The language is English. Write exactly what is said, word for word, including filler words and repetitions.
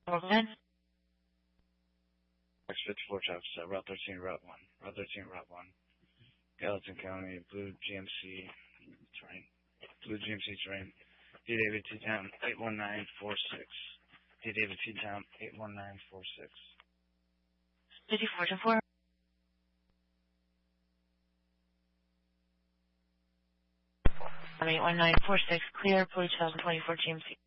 Oakland. X fifty-four Travis, uh, Route thirteen, Route one. Route thirteen, Route one. Gallatin County, Blue G M C terrain. Blue G M C terrain. D. David T-Town, eight one nine four six. D. David T-Town, eight one nine four six. fifty-four to four. eight one nine four six, clear, police two thousand twenty-four G M C.